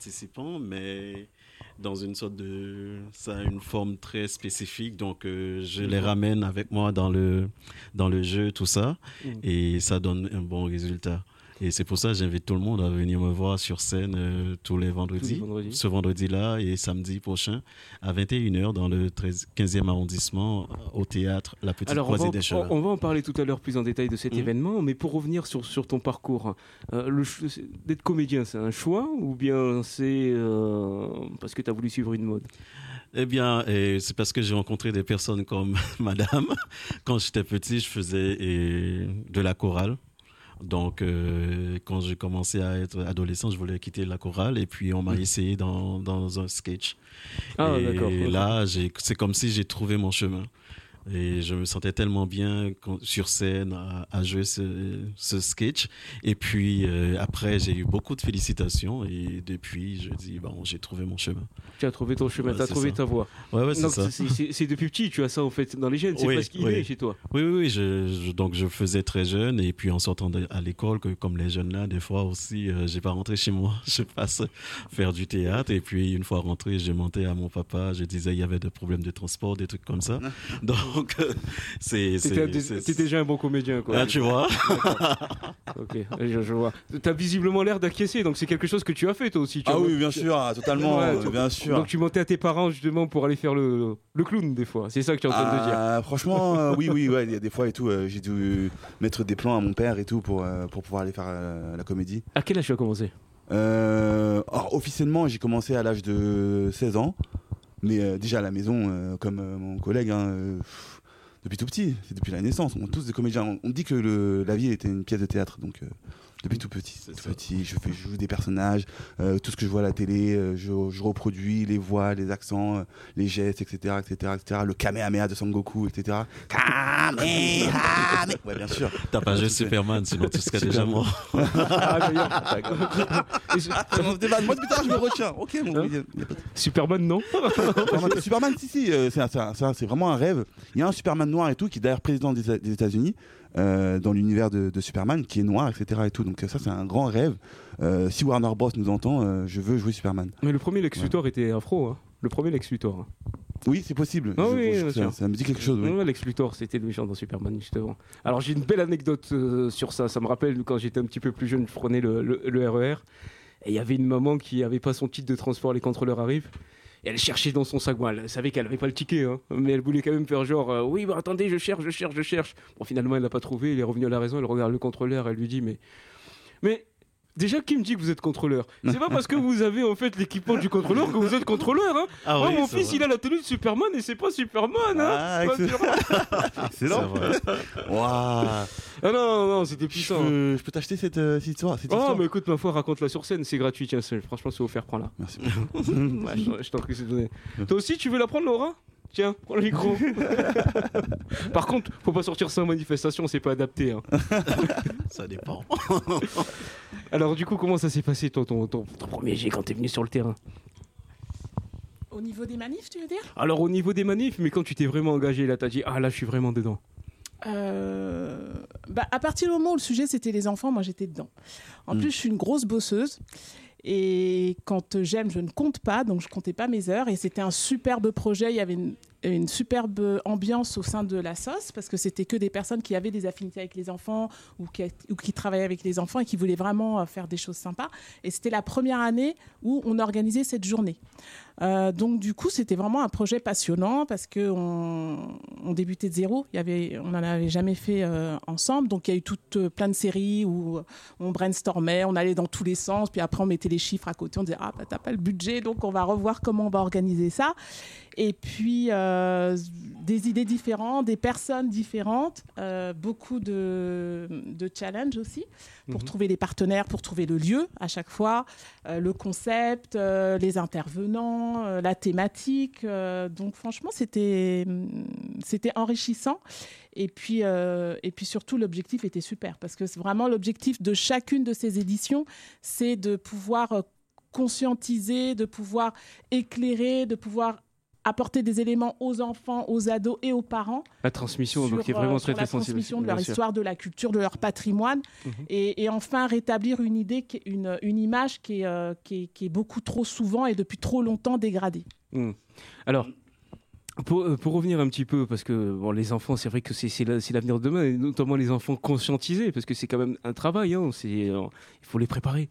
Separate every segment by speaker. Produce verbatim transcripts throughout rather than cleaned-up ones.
Speaker 1: participants, mais dans une sorte de... Ça a une forme très spécifique, donc euh, je les ramène avec moi dans le, dans le jeu, tout ça, mmh. et ça donne un bon résultat. Et c'est pour ça que j'invite tout le monde à venir me voir sur scène euh, tous les vendredis, tous les vendredis. Ce vendredi-là et samedi prochain à vingt et une heures dans le quinzième arrondissement au théâtre La Petite
Speaker 2: Alors,
Speaker 1: Croisée
Speaker 2: on va,
Speaker 1: des Chemins.
Speaker 2: On, on va en parler tout à l'heure plus en détail de cet mmh. événement, mais pour revenir sur, sur ton parcours, euh, le, d'être comédien, c'est un choix ou bien c'est euh, parce que tu as voulu suivre une mode ?
Speaker 1: Eh bien, et c'est parce que j'ai rencontré des personnes comme madame. Quand j'étais petit, je faisais et, de la chorale. Donc, euh, quand j'ai commencé à être adolescent, je voulais quitter la chorale et puis on m'a essayé dans, dans un sketch.
Speaker 2: Ah,
Speaker 1: et
Speaker 2: d'accord.
Speaker 1: là, j'ai, c'est comme si j'ai trouvé mon chemin. Et je me sentais tellement bien sur scène à, à jouer ce, ce sketch. Et puis euh, après, j'ai eu beaucoup de félicitations. Et depuis, je dis, bon, j'ai trouvé mon chemin.
Speaker 2: Tu as trouvé ton chemin, ouais, tu as trouvé
Speaker 1: ça.
Speaker 2: ta voie.
Speaker 1: Ouais, ouais, c'est
Speaker 2: donc,
Speaker 1: ça.
Speaker 2: C'est, c'est, c'est depuis petit, tu as ça en fait dans les gènes. C'est
Speaker 1: oui,
Speaker 2: presque inné
Speaker 1: oui.
Speaker 2: chez toi.
Speaker 1: Oui, oui, oui. Je, je, donc, je faisais très jeune. Et puis, en sortant de, à l'école, que, comme les jeunes là, des fois aussi, euh, j'ai pas rentré chez moi. Je passe faire du théâtre. Et puis, une fois rentré, je mentais à mon papa. Je disais, il y avait des problèmes de transport, des trucs comme ça. Donc, euh, C'est,
Speaker 2: t'étais,
Speaker 1: c'est,
Speaker 2: t'étais c'est... déjà un bon comédien, quoi.
Speaker 1: Ah, tu vois.
Speaker 2: Ok, je, je vois. T'as visiblement l'air d'acquiescer, donc c'est quelque chose que tu as fait toi aussi. Tu
Speaker 3: ah
Speaker 2: as...
Speaker 3: oui, bien sûr, totalement, ouais, euh, bien sûr.
Speaker 2: Donc tu mentais à tes parents justement pour aller faire le, le clown des fois. C'est ça que tu es en train
Speaker 3: ah,
Speaker 2: de dire.
Speaker 3: Franchement, euh, oui, oui, ouais, il y a des fois et tout. Euh, j'ai dû mettre des plans à mon père et tout pour euh, pour pouvoir aller faire euh, la comédie.
Speaker 2: À quel âge tu as commencé?
Speaker 3: euh, alors, officiellement, j'ai commencé à l'âge de seize ans, mais euh, déjà à la maison, euh, comme euh, mon collègue. Hein, euh, Depuis tout petit, c'est depuis la naissance. On est tous des comédiens. On, on dit que le, la vie était une pièce de théâtre, donc euh, depuis tout petit. Tout petit, je fais, je joue des personnages, euh, tout ce que je vois à la télé, euh, je, je reproduis les voix, les accents, euh, les gestes, et cetera, et cetera, et cetera. Le Kamehameha de Sangoku, et cetera. Kamehameha. Ouais, bien sûr.
Speaker 1: T'as pas joué Superman, sinon tu serais déjà mort.
Speaker 3: Ah, d'ailleurs. Moi, depuis tard, je me retiens. Ok, mon hein
Speaker 2: Superman, non.
Speaker 3: Superman, Superman, si, si. Euh, c'est, c'est, c'est vraiment un rêve. Il y a un Superman noir et tout, qui est d'ailleurs président des, des États-Unis, euh, dans l'univers de, de Superman, qui est noir, et cetera. Et tout. Donc ça, c'est un grand rêve. Euh, si Warner Bros nous entend, euh, je veux jouer Superman.
Speaker 2: Mais le premier Lex Luthor ouais. était afro. Hein. Le premier Lex Luthor.
Speaker 3: Oui, c'est possible.
Speaker 2: Ah
Speaker 3: je,
Speaker 2: oui,
Speaker 3: je, ça, ça me dit quelque chose. Oui.
Speaker 2: Ouais, Lex Luthor, c'était le méchant dans Superman, justement. Alors, j'ai une belle anecdote euh, sur ça. Ça me rappelle quand j'étais un petit peu plus jeune, je prenais le, le, le R E R. Et il y avait une maman qui n'avait pas son titre de transport, les contrôleurs arrivent. Et elle cherchait dans son sac. Bon, elle savait qu'elle n'avait pas le ticket, hein, mais elle voulait quand même faire genre euh, oui, bah attendez, je cherche, je cherche, je cherche. Bon, finalement, elle l'a pas trouvé. Elle est revenue à la raison. Elle regarde le contrôleur. Elle lui dit mais, mais déjà, qui me dit que vous êtes contrôleur? C'est pas parce que vous avez en fait l'équipement du contrôleur que vous êtes contrôleur. Hein. Ah Moi, oui, mon fils, vrai. il a la tenue de Superman et c'est pas Superman.
Speaker 3: Ah,
Speaker 2: hein.
Speaker 3: Excellent. Waouh.
Speaker 2: Ah non, non, non, c'était puissant.
Speaker 3: Je peux, je peux t'acheter cette, euh, cette histoire, cette
Speaker 2: Oh,
Speaker 3: histoire.
Speaker 2: mais écoute, ma foi, raconte-la sur scène, c'est gratuit. Tiens, c'est, franchement, c'est offert, prends-la.
Speaker 3: Merci.
Speaker 2: Ouais, je, je t'en prie, c'est donné. Toi aussi, tu veux la prendre, Laura? Tiens, prends le micro. Par contre, faut pas sortir ça en manifestation, c'est pas adapté. Hein.
Speaker 1: Ça dépend.
Speaker 2: Alors, du coup, comment ça s'est passé, ton, ton, ton, ton premier jet quand t'es venu sur le terrain?
Speaker 4: Au niveau des manifs, tu veux dire?
Speaker 2: Alors, au niveau des manifs, mais quand tu t'es vraiment engagé, là, t'as dit, ah là, je suis vraiment dedans.
Speaker 4: Euh, bah, à partir du moment où le sujet c'était les enfants, moi j'étais dedans. En mmh. plus, je suis une grosse bosseuse. Et quand j'aime, je ne compte pas, donc je ne comptais pas mes heures. Et c'était un superbe projet. Il y avait une, une superbe ambiance au sein de la S O S, parce que c'était que des personnes qui avaient des affinités avec les enfants ou qui, ou qui travaillaient avec les enfants et qui voulaient vraiment faire des choses sympas. Et c'était la première année où on organisait cette journée. Euh, donc du coup, c'était vraiment un projet passionnant parce qu'on on débutait de zéro. Il y avait, on n'en avait jamais fait euh, ensemble. Donc il y a eu toutes euh, plein de séries où on brainstormait, on allait dans tous les sens. Puis après, on mettait les chiffres à côté. On disait « Ah, bah, t'as pas le budget, donc on va revoir comment on va organiser ça. » Et puis, euh, des idées différentes, des personnes différentes, euh, beaucoup de, de challenges aussi pour mmh. trouver les partenaires, pour trouver le lieu à chaque fois, euh, le concept, euh, les intervenants, euh, la thématique. Euh, donc franchement, c'était, c'était enrichissant. Et puis, euh, et puis surtout, l'objectif était super parce que c'est vraiment l'objectif de chacune de ces éditions, c'est de pouvoir conscientiser, de pouvoir éclairer, de pouvoir apporter des éléments aux enfants, aux ados et aux parents.
Speaker 2: La transmission,
Speaker 4: sur,
Speaker 2: donc, qui est vraiment
Speaker 4: euh,
Speaker 2: très,
Speaker 4: sur la
Speaker 2: très sensible.
Speaker 4: transmission de
Speaker 2: Bien
Speaker 4: leur
Speaker 2: sûr.
Speaker 4: histoire, de la culture, de leur patrimoine.
Speaker 2: Mhm.
Speaker 4: Et, et enfin, rétablir une idée, qui est une, une image qui est, euh, qui, est, qui est beaucoup trop souvent et depuis trop longtemps dégradée.
Speaker 2: Mm. Alors, pour, euh, pour revenir un petit peu, parce que bon, les enfants, c'est vrai que c'est, c'est, la- c'est l'avenir de demain, et notamment les enfants conscientisés, parce que c'est quand même un travail, hein, c'est, euh, il faut les préparer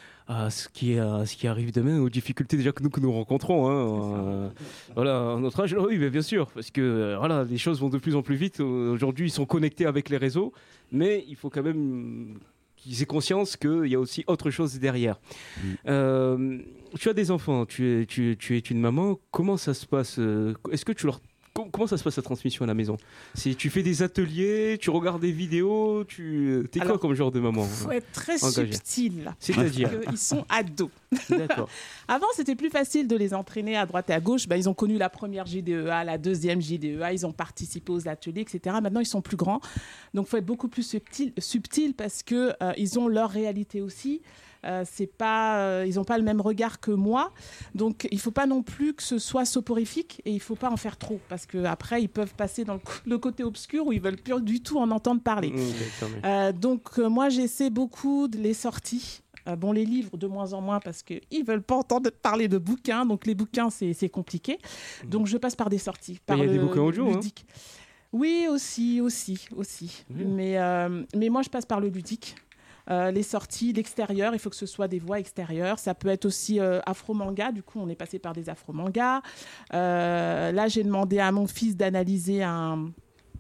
Speaker 2: à ce qui, est- à ce qui arrive demain, aux difficultés déjà que nous, que nous rencontrons. Hein, euh, voilà, à notre âge, oui, mais bien sûr, parce que euh, voilà, les choses vont de plus en plus vite. Aujourd'hui, ils sont connectés avec les réseaux, mais il faut quand même qu'ils aient conscience qu'il y a aussi autre chose derrière.
Speaker 3: Mm.
Speaker 2: Euh, tu as des enfants, tu es, tu, es- tu es une maman, comment ça se passe euh, Est-ce que tu leur... com- Comment ça se passe la transmission à la maison? C'est, tu fais des ateliers, tu regardes des vidéos, tu... T'es quoi
Speaker 4: Alors,
Speaker 2: comme genre de maman?
Speaker 4: Il faut être très
Speaker 2: Engagé.
Speaker 4: subtil.
Speaker 2: C'est-à-dire
Speaker 4: Parce qu'ils sont ados.
Speaker 2: D'accord.
Speaker 4: Avant, c'était plus facile de les entraîner à droite et à gauche. Ben, ils ont connu la première J D E A, la deuxième J D E A, ils ont participé aux ateliers, et cetera. Maintenant, ils sont plus grands. Donc, il faut être beaucoup plus subtil, subtil parce qu'ils euh, ont leur réalité aussi. Euh, c'est pas, euh, ils n'ont pas le même regard que moi. Donc, il ne faut pas non plus que ce soit soporifique et il ne faut pas en faire trop. Parce qu'après, ils peuvent passer dans le, co- le côté obscur où ils ne veulent plus du tout en entendre parler.
Speaker 2: Mmh, d'accord, mais-
Speaker 4: Euh, donc, euh, moi, j'essaie beaucoup de les sorties. Euh, bon, les livres, de moins en moins, parce qu'ils ne veulent pas entendre parler de bouquins. Donc, les bouquins, c'est c'est compliqué. Donc, je passe par des sorties. Par
Speaker 2: il y a des
Speaker 4: le
Speaker 2: bouquins audio, hein.
Speaker 4: ludique. Oui, aussi, aussi, aussi.
Speaker 2: Oui.
Speaker 4: Mais, euh, mais moi, je passe par le ludique. Euh, les sorties, l'extérieur, il faut que ce soit des voix extérieures. Ça peut être aussi euh, afro-manga. Du coup, on est passé par des afro-mangas. Euh, là, j'ai demandé à mon fils d'analyser un,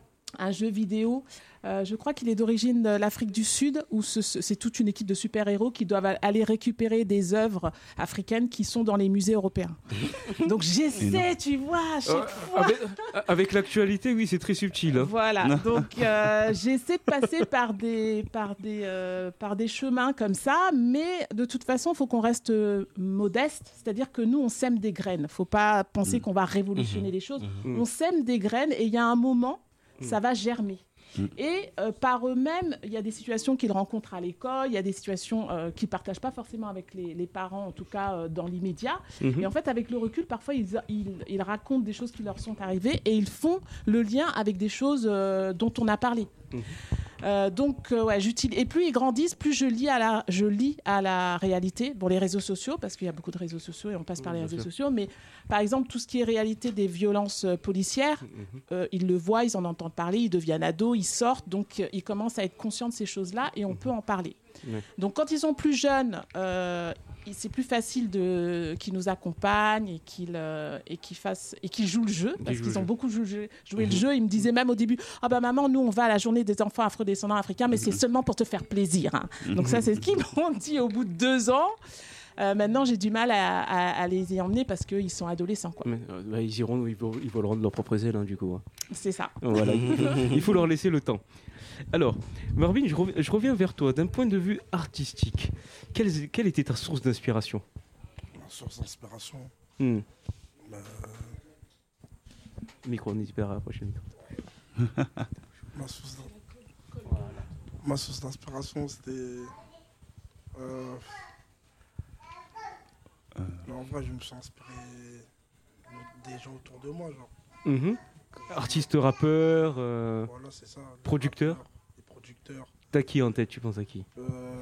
Speaker 4: un jeu vidéo. Euh, je crois qu'il est d'origine de l'Afrique du Sud, où ce- ce- c'est toute une équipe de super-héros qui doivent a- aller récupérer des œuvres africaines qui sont dans les musées européens. Donc j'essaie, tu vois, à chaque
Speaker 2: Euh,
Speaker 4: fois.
Speaker 2: avec, avec l'actualité, oui, c'est très subtil. hein.
Speaker 4: Voilà, donc euh, j'essaie de passer par des, par, des, euh, par des chemins comme ça, mais de toute façon, il faut qu'on reste euh, modeste, c'est-à-dire que nous, on sème des graines. Il ne faut pas penser qu'on va révolutionner les choses.
Speaker 2: Mhm.
Speaker 4: On sème des graines et il y a un moment,
Speaker 2: Mhm.
Speaker 4: ça va germer.
Speaker 3: Mhm.
Speaker 4: Et euh, par eux-mêmes, il y a des situations qu'ils rencontrent à l'école, il y a des situations euh, qu'ils ne partagent pas forcément avec les, les parents, en tout cas euh, dans l'immédiat.
Speaker 2: Mhm.
Speaker 4: Et en fait, avec le recul, parfois, ils, ils, ils racontent des choses qui leur sont arrivées et ils font le lien avec des choses euh, dont on a parlé.
Speaker 2: Mhm.
Speaker 4: Euh, donc, euh, ouais, j'utilise. Et plus ils grandissent, plus je lis à la, je lis à la réalité. Bon, les réseaux sociaux, parce qu'il y a beaucoup de réseaux sociaux et on passe par
Speaker 2: Oui,
Speaker 4: les
Speaker 2: bien
Speaker 4: réseaux
Speaker 2: sûr.
Speaker 4: sociaux. Mais par exemple, tout ce qui est réalité des violences euh, policières,
Speaker 2: Mhm.
Speaker 4: euh, ils le voient, ils en entendent parler, ils deviennent ados, ils sortent, donc euh, ils commencent à être conscients de ces choses-là et on peut en parler.
Speaker 2: Ouais.
Speaker 4: Donc quand ils sont plus jeunes, euh, il- c'est plus facile de qu'ils nous accompagnent et qu'ils euh, et qu'ils fassent et qu'ils jouent le jeu parce
Speaker 2: jouent
Speaker 4: qu'ils
Speaker 2: le
Speaker 4: ont
Speaker 2: jeu.
Speaker 4: beaucoup joué, joué le jeu. Ils me disaient même au début, ah bah maman, nous on va à la journée des enfants afrodescendants africains, mais c'est seulement pour te faire plaisir. hein. Donc ça c'est ce qu'ils m'ont dit au bout de deux ans. Euh, maintenant, j'ai du mal à, à- à les y emmener parce qu'ils sont adolescents, quoi.
Speaker 2: Mais, euh, bah, ils iront, ils, vol- ils voleront de leurs propres ailes, hein, du coup. hein.
Speaker 4: C'est ça.
Speaker 2: Voilà, il, il faut leur laisser le temps. Alors, Marvin, je, rev- je reviens vers toi. D'un point de vue artistique, quelle, quelle était ta source d'inspiration?
Speaker 5: Ma source d'inspiration.
Speaker 2: Hmm.
Speaker 5: bah,
Speaker 2: Micro, n'hésite pas à rapprocher le micro.
Speaker 5: ma source d'in- ma source d'inspiration, c'était. euh, mais en vrai, je me suis inspiré de- des gens autour de moi. Genre.
Speaker 2: Mhm. Artiste, rappeur, euh,
Speaker 5: Voilà, c'est ça. les
Speaker 2: Producteur.
Speaker 5: rappeurs, Les producteurs.
Speaker 2: t'as qui en tête? Tu penses à qui?
Speaker 5: Euh,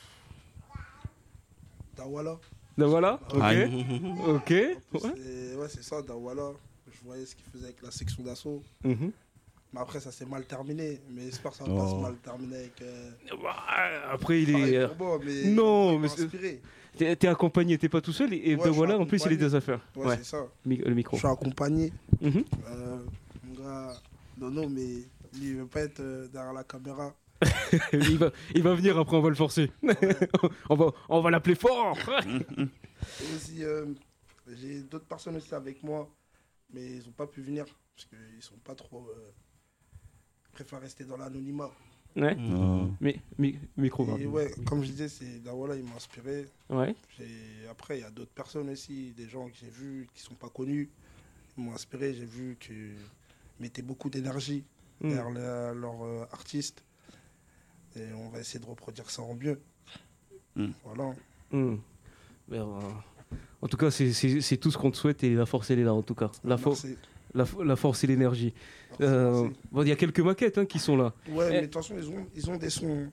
Speaker 5: Dawala.
Speaker 2: Ben voilà, ok.
Speaker 3: Aïe.
Speaker 2: Ok. Ouais.
Speaker 5: C'est- Ouais, c'est ça, Dawala. Je voyais ce qu'il faisait avec la section d'assaut.
Speaker 2: Mhm.
Speaker 5: Mais après, ça s'est mal terminé. Mais j'espère que ça va
Speaker 3: Oh.
Speaker 5: pas se mal terminer avec. euh,
Speaker 2: Bah, après, il
Speaker 5: pareil
Speaker 2: est.
Speaker 5: pour moi, mais
Speaker 2: Non,
Speaker 5: il m'a
Speaker 2: mais c'est-
Speaker 5: inspiré.
Speaker 2: T'es t'es accompagné, t'es pas tout seul. Et, et
Speaker 5: Ouais,
Speaker 2: ben
Speaker 5: je
Speaker 2: voilà,
Speaker 5: suis
Speaker 2: en plus, il est
Speaker 5: accompagné.
Speaker 2: des affaires.
Speaker 5: Ouais,
Speaker 2: Ouais,
Speaker 5: c'est ça.
Speaker 2: Mi- le micro.
Speaker 5: Je suis accompagné.
Speaker 2: Mhm.
Speaker 5: Euh, mon gars, non, non, mais lui, il veut pas être euh, derrière la caméra.
Speaker 2: il, va, il va venir, après, on va le forcer. on va, on va l'appeler fort.
Speaker 5: Et aussi, euh, j'ai d'autres personnes aussi avec moi, mais ils ont pas pu venir parce qu'ils sont pas trop. Euh, ils préfèrent rester dans l'anonymat.
Speaker 2: Ouais.
Speaker 3: Oh.
Speaker 2: Mais, mi- micro,
Speaker 5: Et
Speaker 2: Marvin.
Speaker 5: ouais, comme je disais, c'est Dawala, il m'a inspiré.
Speaker 2: Ouais.
Speaker 5: J'ai- Après, il y a d'autres personnes aussi, des gens que j'ai vus qui sont pas connus. Ils m'ont inspiré. J'ai vu qu'ils mettaient beaucoup d'énergie
Speaker 2: Mm.
Speaker 5: vers la- leurs euh, artistes. Et on va essayer de reproduire ça en mieux.
Speaker 3: Mm.
Speaker 5: Voilà.
Speaker 2: Mm. Ben, euh, En tout cas, c'est, c'est, c'est tout ce qu'on te souhaite et la force, elle est là, en tout cas. La, fo-
Speaker 5: Merci.
Speaker 2: la, la force et l'énergie. Il euh, bon, y a quelques maquettes hein, qui sont là.
Speaker 5: Ouais,
Speaker 2: Eh.
Speaker 5: mais attention, ils ont, ils ont des sons.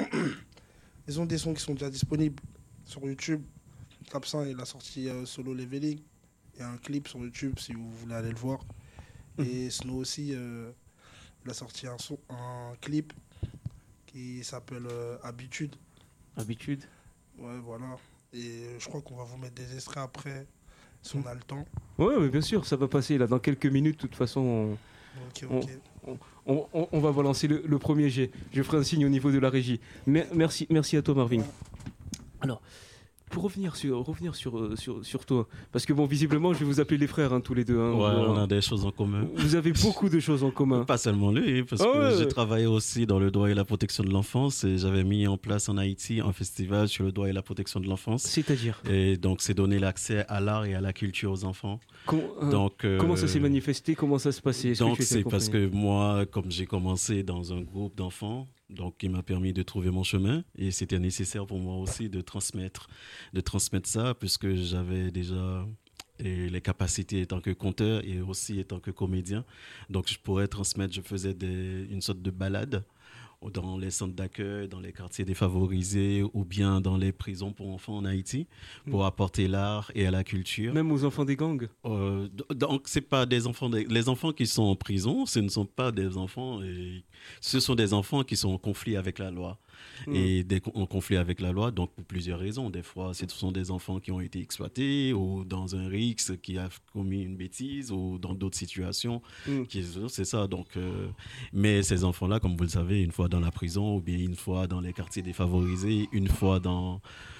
Speaker 5: Ils ont des sons qui sont déjà disponibles sur YouTube. Capsain, il a sorti euh, Solo Leveling. Il y a un clip sur YouTube si vous voulez aller le voir. Et Snow aussi, euh, il a sorti un, son, un clip qui s'appelle euh, Habitude.
Speaker 2: Habitude.
Speaker 5: Ouais, voilà. Et je crois qu'on va vous mettre des extraits après, si on a le temps.
Speaker 2: Ouais, mais bien sûr, ça va passer là dans quelques minutes. De toute façon, on,
Speaker 5: Ok,
Speaker 2: On-
Speaker 5: ok.
Speaker 2: on, on- on va balancer le, le premier jet. Je ferai un signe au niveau de la régie. Mer- merci, merci à toi, Marvin. Alors, pour revenir sur, revenir sur, euh, sur, sur toi, parce que bon, visiblement, je vais vous appeler les frères hein, tous les deux. hein.
Speaker 1: Ouais,
Speaker 2: Vous,
Speaker 1: on
Speaker 2: euh,
Speaker 1: a des choses en commun.
Speaker 2: vous avez beaucoup de choses en commun.
Speaker 1: Pas seulement lui, parce
Speaker 2: Ah
Speaker 1: que
Speaker 2: ouais.
Speaker 1: j'ai travaillé aussi dans le droit et la protection de l'enfance et j'avais mis en place en Haïti un festival sur le droit et la protection de l'enfance.
Speaker 2: C'est-à-dire,
Speaker 1: Et donc, c'est donner l'accès à l'art et à la culture aux enfants.
Speaker 2: comment, hein,
Speaker 1: Donc, euh,
Speaker 2: comment ça s'est manifesté, comment ça se passait? Est-ce que
Speaker 1: Donc,
Speaker 2: tu étais
Speaker 1: c'est parce
Speaker 2: accompagné
Speaker 1: que moi, comme j'ai commencé dans un groupe d'enfants, donc qui m'a permis de trouver mon chemin, et c'était nécessaire pour moi aussi de transmettre, de transmettre ça, puisque j'avais déjà et les capacités en tant que conteur et aussi en tant que comédien. Donc, je pourrais transmettre, je faisais des, une sorte de balade dans les centres d'accueil, dans les quartiers défavorisés ou bien dans les prisons pour enfants en Haïti, pour apporter l'art et à la culture.
Speaker 2: Même aux enfants des gangs.
Speaker 1: Euh, d- donc c'est pas des enfants des- les enfants qui sont en prison, ce ne sont pas des enfants et ce sont des enfants qui sont en conflit avec la loi
Speaker 2: Mm.
Speaker 1: et des, en conflit avec la loi donc pour plusieurs raisons. Des fois ce sont des enfants qui ont été exploités ou dans un R I X qui a commis une bêtise ou dans d'autres situations
Speaker 2: Mm.
Speaker 1: qui c'est ça donc euh, mais ces enfants là comme vous le savez une fois dans la prison ou bien une fois dans les quartiers défavorisés, une fois dans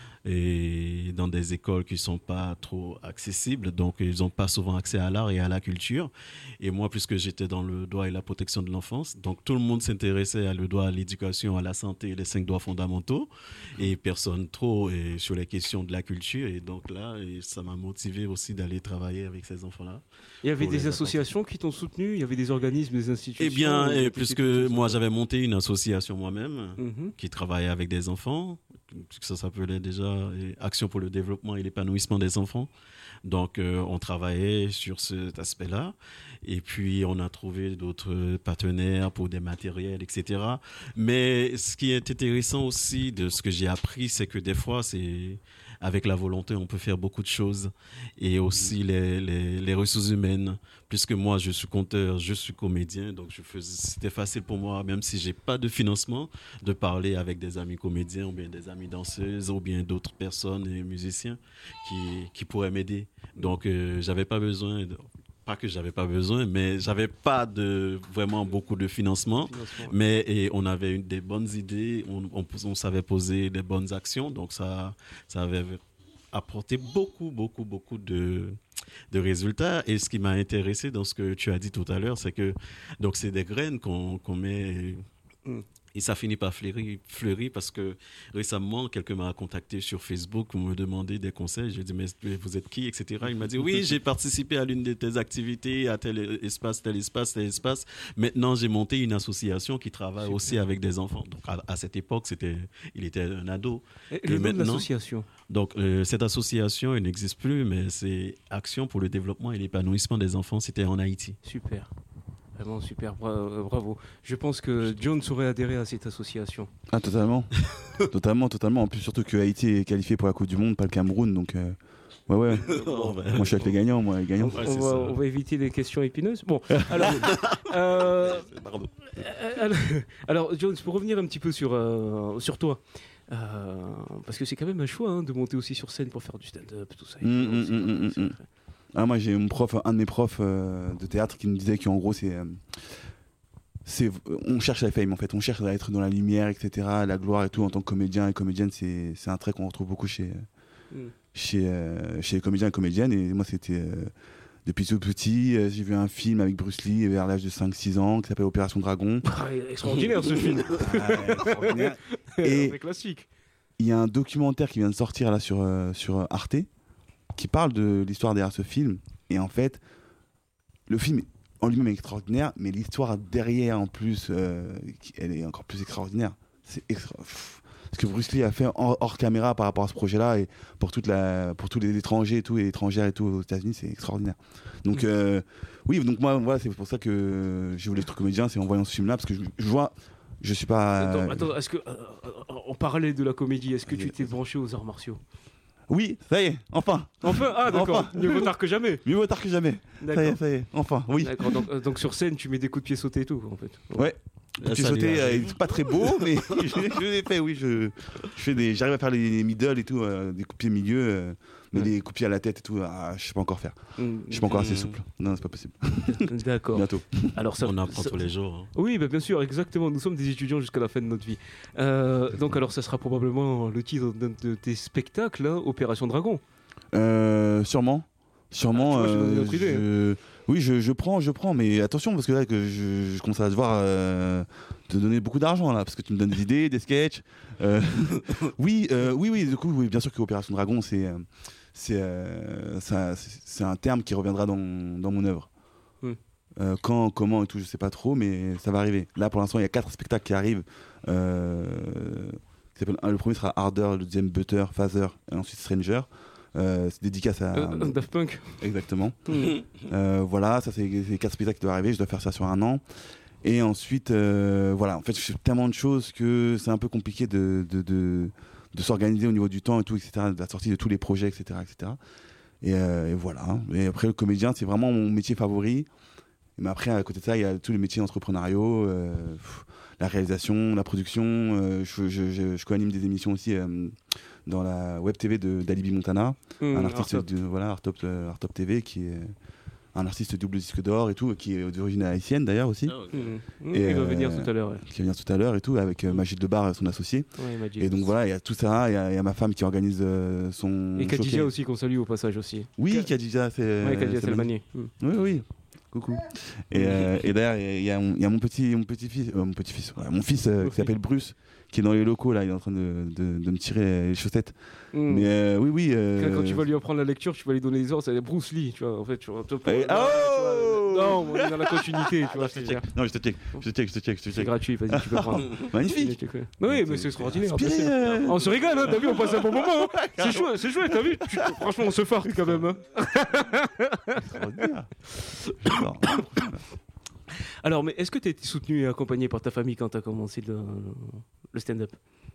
Speaker 1: et dans des écoles qui sont pas trop accessibles, donc ils n'ont pas souvent accès à l'art et à la culture. Et moi, puisque j'étais dans le droit et la protection de l'enfance, donc tout le monde s'intéressait à le droit à l'éducation, à la santé et les cinq droits fondamentaux, et personne trop et sur les questions de la culture. Et donc là, et ça m'a motivé aussi d'aller travailler avec ces enfants-là.
Speaker 2: Il y avait
Speaker 1: Pour
Speaker 2: des
Speaker 1: les
Speaker 2: associations qui t'ont soutenu, il y avait des organismes, des institutions.
Speaker 1: Eh bien,
Speaker 2: qui
Speaker 1: et
Speaker 2: étaient
Speaker 1: puisque
Speaker 2: plutôt-
Speaker 1: moi j'avais monté une association moi-même,
Speaker 2: Mhm.
Speaker 1: qui travaillait avec des enfants, ça s'appelait déjà euh, Action pour le développement et l'épanouissement des enfants. Donc, euh, on travaillait sur cet aspect-là. Et puis, on a trouvé d'autres partenaires pour des matériels, et cetera. Mais ce qui est intéressant aussi de ce que j'ai appris, c'est que des fois, c'est avec la volonté, on peut faire beaucoup de choses. Et aussi les, les, les ressources humaines. Puisque moi, je suis conteur, je suis comédien. Donc, je faisais, c'était facile pour moi, même si j'ai pas de financement, de parler avec des amis comédiens ou bien des amis danseuses ou bien d'autres personnes et musiciens qui, qui pourraient m'aider. Donc, euh, j'avais pas besoin, de, pas que j'avais pas besoin, mais j'avais pas de vraiment beaucoup de financement.
Speaker 2: Financement.
Speaker 1: Mais et on avait une, des bonnes idées, on, on, on savait poser des bonnes actions, donc ça, ça avait apporté beaucoup, beaucoup, beaucoup de, de résultats. Et ce qui m'a intéressé dans ce que tu as dit tout à l'heure, c'est que donc c'est des graines qu'on qu'on met.
Speaker 2: Mm.
Speaker 1: Et ça finit par fleurir, fleurir parce que récemment, quelqu'un m'a contacté sur Facebook pour me demander des conseils. J'ai dit, mais vous êtes qui, et cetera. Il m'a dit, oui, j'ai participé à l'une de tes activités, à tel espace, tel espace, tel espace. Maintenant, j'ai monté une association qui travaille
Speaker 2: Super.
Speaker 1: aussi avec des enfants. Donc, à, à cette époque, c'était, il était un ado.
Speaker 2: Et
Speaker 1: Et
Speaker 2: le nom de
Speaker 1: maintenant-
Speaker 2: l'association.
Speaker 1: Donc, euh, cette association, elle n'existe plus, mais c'est Action pour le développement et l'épanouissement des enfants. C'était en Haïti.
Speaker 2: Super. Vraiment super, bra- euh, bravo. Je pense que John saurait adhérer à cette association.
Speaker 3: Ah, totalement. totalement, totalement. En plus, surtout que Haïti est qualifié pour la Coupe du Monde, pas le Cameroun. Donc, euh, ouais, ouais.
Speaker 1: Oh, ben.
Speaker 3: Moi, je suis avec les gagnants, moi, les gagnants.
Speaker 2: On,
Speaker 1: Ouais,
Speaker 2: on
Speaker 1: c'est
Speaker 2: va,
Speaker 1: ça.
Speaker 2: on va éviter les questions épineuses. Bon, alors, euh,
Speaker 1: Pardon.
Speaker 2: euh, alors, alors, Jones, pour revenir un petit peu sur, euh, sur toi, euh, parce que c'est quand même un choix hein, de monter aussi sur scène pour faire du stand-up, tout ça. et
Speaker 3: Mm,
Speaker 2: tout,
Speaker 3: mm,
Speaker 2: c'est-
Speaker 3: mm, mm,
Speaker 2: c'est
Speaker 3: mm.
Speaker 2: vrai.
Speaker 3: Ah, moi, j'ai mon prof, un de mes profs euh, de théâtre qui me disait qu'en gros, c'est. euh, c'est, on cherche la fame en fait, on cherche à être dans la lumière, et cetera, la gloire et tout en tant que comédien et comédienne, c'est, c'est un trait qu'on retrouve beaucoup chez,
Speaker 2: Mm.
Speaker 3: chez, euh, chez les comédiens et comédiennes. Et moi, c'était euh, depuis tout petit, euh, j'ai vu un film avec Bruce Lee vers l'âge de cinq six ans qui s'appelle Opération Dragon.
Speaker 2: Ah, extraordinaire ce film.
Speaker 3: Ah, extraordinaire. Et-
Speaker 2: C'est classique.
Speaker 3: Il y a un documentaire qui vient de sortir là sur, euh, sur Arte qui parle de l'histoire derrière ce film. Et en fait, le film en lui-même est extraordinaire, mais l'histoire derrière en plus, euh, qui- elle est encore plus extraordinaire. C'est, extra... Pff, ce que Bruce Lee a fait hors, hors caméra par rapport à ce projet-là et pour toute la, pour tous les étrangers et tout, et étrangères et tout aux États-Unis, c'est extraordinaire. Donc mmh. euh, oui, donc moi voilà, c'est pour ça que j'ai voulu être comédien, c'est en voyant ce film-là parce que je, je vois, je suis pas.
Speaker 2: Attends, attends est-ce que euh, en parallèle de la comédie, est-ce que tu t'es branché aux arts martiaux?
Speaker 3: Oui, ça y est, enfin.
Speaker 2: Enfin, ah d'accord.
Speaker 3: Enfin.
Speaker 2: Mieux vaut tard que jamais.
Speaker 3: Mieux vaut tard que jamais.
Speaker 2: D'accord.
Speaker 3: Ça y est, ça y est, enfin, oui.
Speaker 2: D'accord. Donc, euh, donc sur scène, tu mets des coups de pied sautés et tout, en fait.
Speaker 3: Ouais. Tu sauté, euh, c'est pas très beau, mais je, je l'ai fait, oui. Je, je fais des, j'arrive à faire les middle et tout, euh, des coups de pied milieu, euh, mais ouais. les coups de pied à la tête et tout, ah, je sais pas encore faire. Mmh. Je suis pas encore assez souple. Non, c'est pas possible.
Speaker 2: D'accord.
Speaker 3: Bientôt.
Speaker 1: Alors ça, on apprend ça, tous les jours. Hein.
Speaker 2: Oui, bah, bien sûr, exactement. Nous sommes des étudiants jusqu'à la fin de notre vie. Euh, donc alors, ça sera probablement le titre d'un de tes spectacles, hein, Opération Dragon.
Speaker 3: Euh, sûrement. Sûrement.
Speaker 2: Ah, tu vois,
Speaker 3: euh,
Speaker 2: je
Speaker 3: je... Oui, je, je prends, je prends, mais attention parce que là, que je, je commence à devoir euh, te donner beaucoup d'argent là, parce que tu me donnes des idées, des sketchs. Euh, oui, euh, oui, oui. Du coup, oui, bien sûr que Opération Dragon, c'est, c'est, euh, ça, c'est, c'est un terme qui reviendra dans, dans mon œuvre. Mm. Euh, quand, comment et tout, je sais pas trop, mais ça va arriver. Là, pour l'instant, il y a quatre spectacles qui arrivent. Euh, qui le premier sera Harder, le deuxième Butter, Father, et ensuite Stranger. Euh, c'est dédicace à
Speaker 2: euh, Daft Punk.
Speaker 3: Exactement. euh, voilà, ça c'est les quatre spectacles qui doivent arriver. Je dois faire ça sur un an. Et ensuite, euh, voilà, en fait, je fais tellement de choses que c'est un peu compliqué de, de, de, de s'organiser au niveau du temps et tout, et cetera. De la sortie de tous les projets, et cetera, et cetera. Et, euh, et voilà. Et après, le comédien, c'est vraiment mon métier favori. Mais après, à côté de ça, il y a tous les métiers entrepreneuriaux, euh, la réalisation, la production. Euh, je, je, je, je co-anime des émissions aussi. Euh, dans la web T V de d'Alibi Montana, mmh, un artiste de voilà Artop euh, Artop T V qui est un artiste double disque d'or et tout, qui est d'origine haïtienne d'ailleurs aussi. Oh, okay.
Speaker 2: mmh. Et il va euh, venir tout à l'heure. Ouais.
Speaker 3: Qui va venir tout à l'heure et tout avec euh, Magid Debar, son associé.
Speaker 2: Ouais,
Speaker 3: et donc voilà, il y a tout ça, il y, y a ma femme qui organise euh, son.
Speaker 2: Et Khadija aussi qu'on salue au passage aussi.
Speaker 3: Oui, Khadija, c'est.
Speaker 2: Oui, Khadija Selmani.
Speaker 3: Mmh. Oui, oui. Coucou. Et, euh, et d'ailleurs, il y, y a mon petit, mon petit fils, euh, mon petit fils, ouais, mon fils euh, qui s'appelle Bruce, qui est dans les locaux là, il est en train de, de, de me tirer les chaussettes. Mm. Mais euh, oui, oui. Euh...
Speaker 2: Quand, quand tu vas lui apprendre la lecture, tu vas lui donner les ordres, c'est Bruce Lee, tu vois. En fait, tu vois. Tu vois,
Speaker 3: et,
Speaker 2: là,
Speaker 3: oh
Speaker 2: tu vois, non, on est dans la continuité, tu vois.
Speaker 3: je te check. Non, je te check, je te check, je te check, je te check.
Speaker 2: C'est gratuit, vas-y, tu peux prendre.
Speaker 3: Magnifique.
Speaker 2: Oui, mais c'est extraordinaire. Euh... On se régale, hein, t'as vu, on passe un bon moment. Hein. C'est chouette, c'est chouette, t'as vu. Tu... Franchement, on se farde quand même. Hein. Extraordinaire. Alors, mais est-ce que tu as été soutenu et accompagné par ta famille quand tu as commencé le, le stand-up?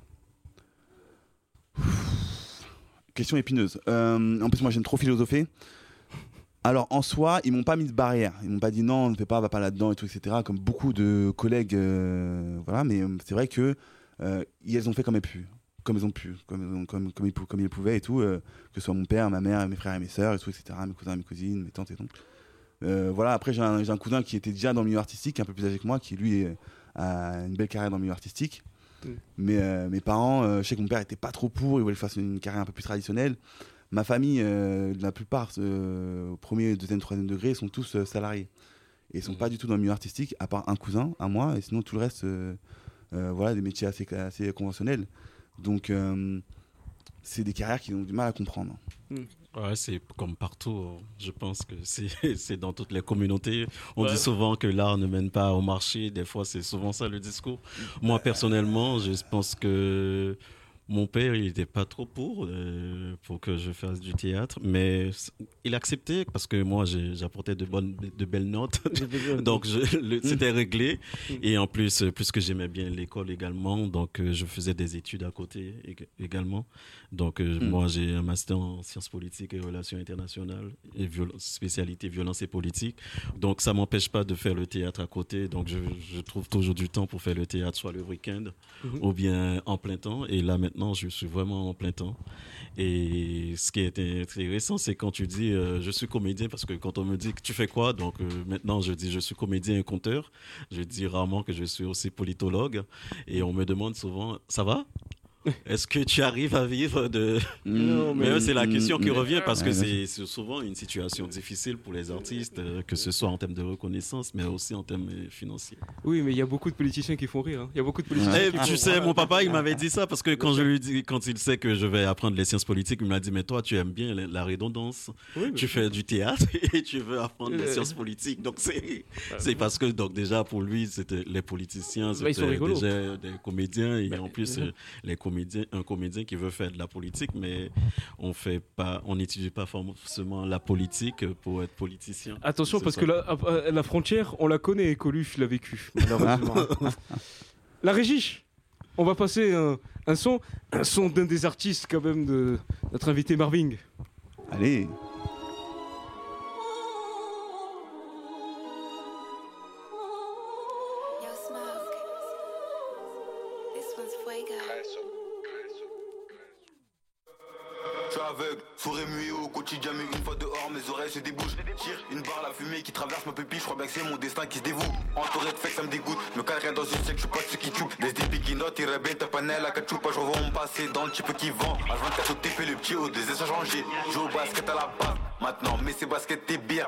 Speaker 3: Question épineuse. Euh, en plus, moi, j'aime trop philosopher. Alors, en soi, ils m'ont pas mis de barrière. Ils m'ont pas dit non, ne fais pas, va pas là-dedans et tout, et cetera. Comme beaucoup de collègues, euh, voilà. Mais c'est vrai que euh, ils ont fait comme ils pu, comme ils ont pu, comme comme comme ils, comme ils pouvaient et tout. Euh, que ce soit mon père, ma mère, mes frères et mes sœurs et tout, et cetera. Mes cousins, mes cousines, mes tantes et tout. Euh, voilà, après j'ai un, j'ai un cousin qui était déjà dans le milieu artistique, un peu plus âgé que moi, qui lui est, a une belle carrière dans le milieu artistique. Mm. Mais euh, mes parents, euh, je sais que mon père était pas trop pour, il voulait faire une carrière un peu plus traditionnelle. Ma famille, euh, la plupart, euh, au premier, deuxième, troisième degré, sont tous euh, salariés. Et ils sont mm. pas du tout dans le milieu artistique, à part un cousin, à moi, et sinon tout le reste, euh, euh, voilà, des métiers assez, assez conventionnels. Donc euh, c'est des carrières qui ont du mal à comprendre. Mm.
Speaker 1: Ouais, c'est comme partout. Je pense que c'est, c'est dans toutes les communautés. On ouais. dit souvent que l'art ne mène pas au marché. Des fois, c'est souvent ça le discours. Moi, personnellement, je pense que mon père, il n'était pas trop pour, euh, pour que je fasse du théâtre, mais il acceptait parce que moi, j'ai, j'apportais de, bonnes, de belles notes. Donc, je, le, c'était réglé. Et en plus, puisque j'aimais bien l'école également, donc euh, je faisais des études à côté également. Donc, euh, mm. moi, j'ai un master en sciences politiques et relations internationales, et viol- spécialité violence et politique. Donc, ça ne m'empêche pas de faire le théâtre à côté. Donc, je, je trouve toujours du temps pour faire le théâtre, soit le week-end mm-hmm. ou bien en plein temps. Et là, maintenant, je suis vraiment en plein temps. Et ce qui est intéressant, c'est quand tu dis euh, je suis comédien, parce que quand on me dit que tu fais quoi, donc euh, maintenant je dis je suis comédien et conteur. Je dis rarement que je suis aussi politologue. Et on me demande souvent, ça va ? Est-ce que tu arrives à vivre de... Non, mais, mais c'est la question qui revient parce que c'est, c'est souvent une situation difficile pour les artistes, que ce soit en termes de reconnaissance, mais aussi en termes financiers.
Speaker 2: Oui, mais il y a beaucoup de politiciens qui font rire. Hein. Il y a beaucoup de politiciens.
Speaker 1: Et
Speaker 2: qui
Speaker 1: tu
Speaker 2: font...
Speaker 1: sais, mon papa, il m'avait dit ça parce que quand je lui dis, quand il sait que je vais apprendre les sciences politiques, il m'a dit mais toi, tu aimes bien la redondance. Oui, mais... Tu fais du théâtre et tu veux apprendre les sciences politiques. Donc c'est, c'est parce que donc déjà pour lui, c'était les politiciens, c'était bah, déjà des comédiens et en plus les comédiens comédien, un comédien qui veut faire de la politique, mais on fait pas, on n'étudie pas forcément la politique pour être politicien.
Speaker 2: Attention,
Speaker 1: C'est
Speaker 2: parce
Speaker 1: ça.
Speaker 2: que la, la frontière, on la connaît et Coluche l'a vécu, malheureusement. La régie, on va passer un, un son, un son d'un des artistes quand même de notre invité Marvin.
Speaker 3: Allez.
Speaker 6: Yo, Smoke. This one's Fuego.
Speaker 7: Je suis aveugle, sourd et muet au quotidien, mais une fois dehors, mes oreilles se débouchent. Tire une barre, la fumée qui traverse ma pupille, je crois bien que c'est mon destin qui se dévoue. Entouré de fake, ça me dégoûte, me calerai dans une sec, je suis pas de ceux qui tuent. Des débits qui notent, ils rebellent, ta panel à cachupa, je revois mon passé dans le type qui vend. H vingt-quatre au T P, le petit haut, des essais changés. Joue au basket à la base, maintenant, mais c'est basket et bière.